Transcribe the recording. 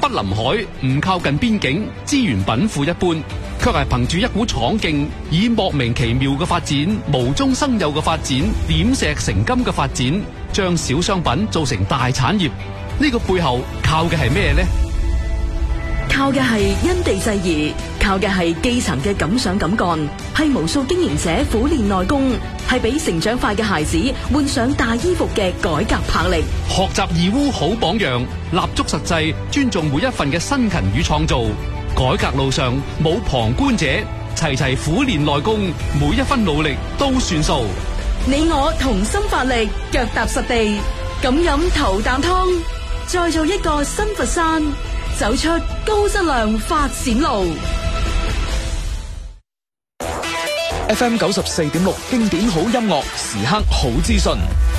不臨海，唔靠近邊境，資源稟賦一般，卻係憑住一股闖勁，以莫名其妙嘅發展、無中生有嘅發展、點石成金嘅發展，將小商品做成大產業。呢個背後靠嘅係咩呢？ 靠嘅係因地制宜，靠嘅係基層嘅敢想敢幹，係無數經營者苦練內功，係俾成長快嘅孩子換上大衣服嘅改革魄力。 學習義烏好榜樣，立足實際，尊重每一份嘅辛勤與創造。改革路上冇旁觀者，齊齊苦練內功，每一分努力都算數。 你我同心發力，腳踏實地，咁飲頭啖湯，再做一個新佛山，走出高質量發展路。 FM 94.6經典好音樂，時刻好資訊。